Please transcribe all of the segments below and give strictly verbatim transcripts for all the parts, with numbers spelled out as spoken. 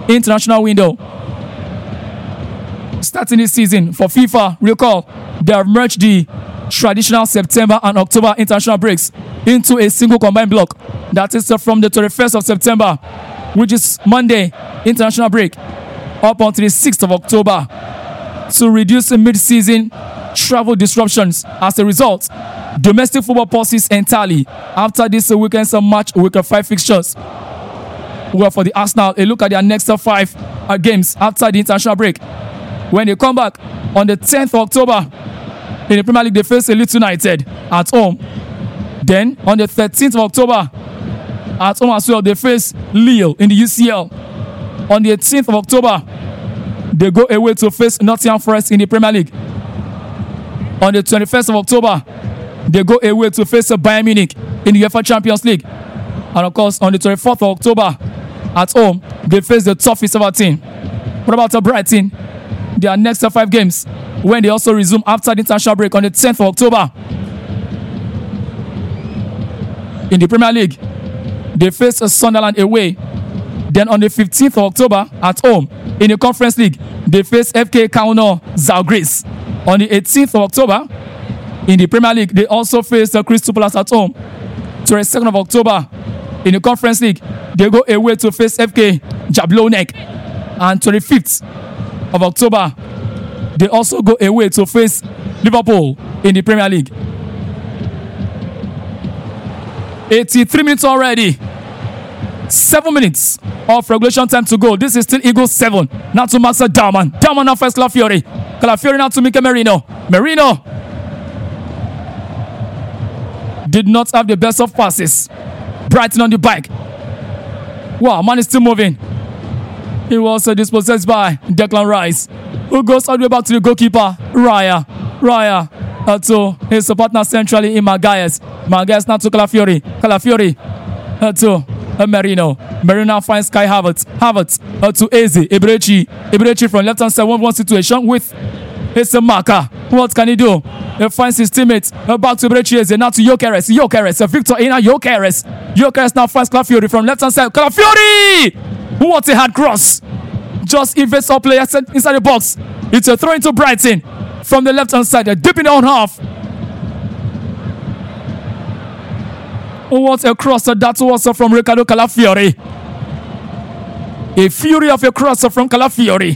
international window. Starting this season for FIFA, recall, they have merged the traditional September and October international breaks into a single combined block. That is from the twenty-first of September, which is Monday, international break, up until the sixth of October to reduce mid-season travel disruptions. As a result, domestic football pauses entirely after this weekend's match week five fixtures. Well, for the Arsenal, a look at their next five uh, games after the international break. When they come back on the tenth of October in the Premier League, they face Leeds United at home. Then on the thirteenth of October at home as well, they face Lille in the U C L. On the eighteenth of October, they go away to face Nottingham Forest in the Premier League. On the twenty-first of October, they go away to face Bayern Munich in the UEFA Champions League. And of course, on the twenty-fourth of October, at home, they face the toughest ever team. What about Brighton? Their next five games, when they also resume after the international break on the tenth of October. In the Premier League, they face Sunderland away. Then on the fifteenth of October, at home, in the Conference League, they face F K Kauno Zalgiris. On the eighteenth of October, in the Premier League, they also face uh, Crystal Palace at home. twenty-second of October, in the Conference League, they go away to face F K Jablonec. And twenty-fifth of October, they also go away to face Liverpool in the Premier League. eighty-three minutes already. Seven minutes of regulation time to go. This is still Eagles seven. Now to Max Darman. Darman now first Calafiori. Calafiori now to Mikel Merino. Merino did not have the best of passes. Brighton on the bike. Wow, man is still moving. He was uh, dispossessed by Declan Rice, who goes all the way back to the goalkeeper, Raya. Raya uh, to his partner centrally in Magalhaes. Magalhaes now to Calafiori. Calafiori uh, to uh, Merino. Merino finds Kai Havertz. Havertz uh, to Eze. Eberechi. Eberechi from left-hand side, one-one situation with his uh, marker. What can he do? He finds his teammates. Uh, back to Eberechi Eze. Now to Gyökeres. Gyökeres. Uh, Victor Ina Gyökeres. Gyökeres now finds Calafiori from left-hand side. Calafiori! What a hard cross. Just evades our players inside the box. It's a throw into Brighton from the left-hand side. They're dipping their own half. What a cross that was from Ricardo Calafiori. A fury of a cross from Calafiori.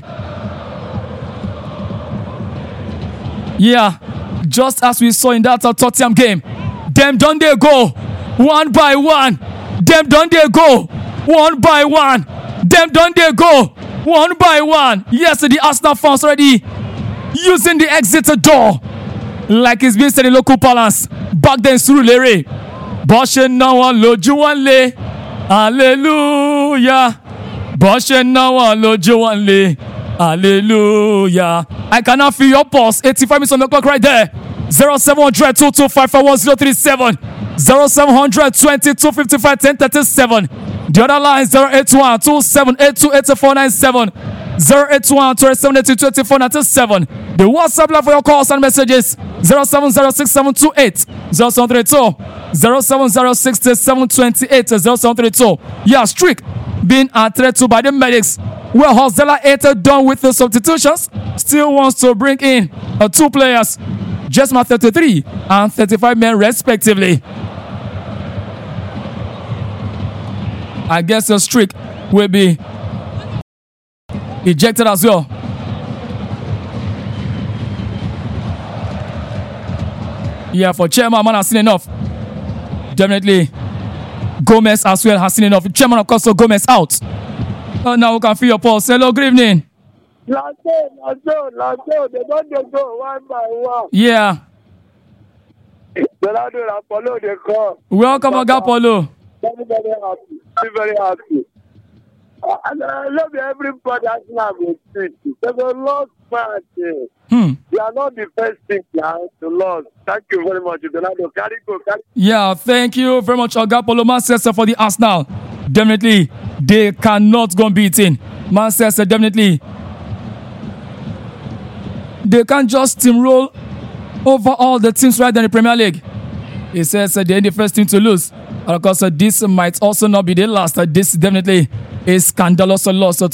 Yeah, just as we saw in that uh, Tottenham game. Them done they go. One by one. Them done they go. One by one. Them done they go. One by one. Yes, the Arsenal fans already using the exit door. Like it's been said in local balance. Back then, Surulere. Boshe nawa lojuwanle. Hallelujah. Boshe nawa lojuwanle. Hallelujah. I cannot feel your pulse. eighty-five minutes on the clock right there. zero seven hundred two two five five one zero three seven. zero seven hundred twenty-two fifty-five ten thirty-seven. The other line is zero eight one two seven eight two eight four nine seven. zero eight one two seven eight two two four nine seven. The WhatsApp line for your calls and messages zero seven zero six seven two eight zero seven three two. zero seven zero six seven two eight zero seven three two. Yeah, streak being attended to by the medics. Well, Hosdella eight done with the substitutions. Still wants to bring in uh, two players. Jesma thirty-three and thirty-five men respectively. I guess the streak will be ejected as well. Yeah, for Chairman, man has seen enough. Definitely Gomez as well has seen enough. Chairman, of course, so Gomez out. Uh, now we can feel your pulse. Hello, good evening. Lato, Lato, Lato, they don't go one by one. Yeah. Apollo, they call. Welcome, Agapolo. Very, very happy. Very, very happy. Uh, and I love everybody that's now with it. There's a lot match. Hmm. We are not the first team now to lose. Thank you very much. Carry go, carry. Yeah, thank you very much, Agapolo. Manchester for the Arsenal. Definitely, they cannot go beaten. Manchester, definitely. They can't just steamroll over all the teams right in the Premier League. He says uh, they're the first team to lose. And of course, uh, this might also not be the last. Uh, this definitely is scandalous loss.